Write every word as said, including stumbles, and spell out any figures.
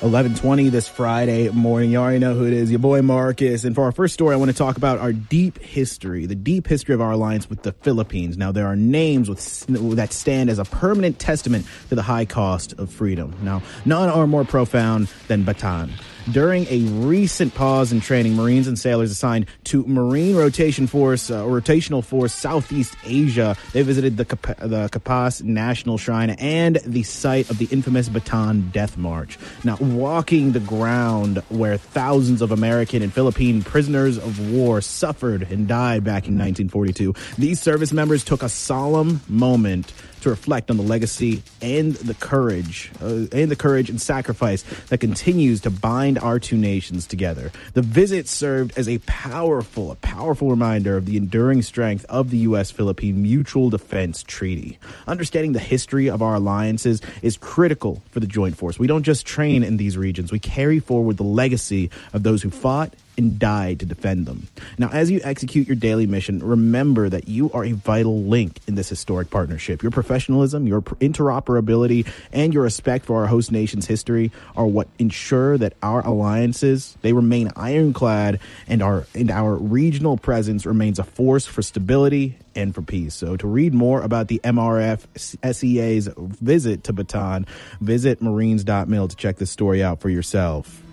eleven twenty this Friday morning. You already know who it is, your boy Marcus. And for our first story, I want to talk about our deep history, the deep history of our alliance with the Philippines. Now, there are names with, that stand as a permanent testament to the high cost of freedom. Now, none are more profound than Bataan. During a recent pause in training, Marines and sailors assigned to Marine Rotation Force, uh, Rotational Force Southeast Asia, they visited the, Cap- the Kapas National Shrine and the site of the infamous Bataan Death March. Now, walking the ground where thousands of American and Philippine prisoners of war suffered and died back in nineteen forty-two, these service members took a solemn moment to reflect on the legacy and the courage uh, and the courage and sacrifice that continues to bind our two nations together. The visit served as a powerful, a powerful reminder of the enduring strength of the U S Philippine Mutual Defense Treaty. Understanding the history of our alliances is critical for the joint force. We don't just train in these regions. We carry forward the legacy of those who fought and died to defend them. Now, as you execute your daily mission, remember that you are a vital link in this historic partnership. Your professionalism, your interoperability, and your respect for our host nation's history are what ensure that our alliances, they remain ironclad, and our and our regional presence remains a force for stability and for peace. So to read more about the M R F S E A's visit to Bataan, visit marines dot mil to check this story out for yourself.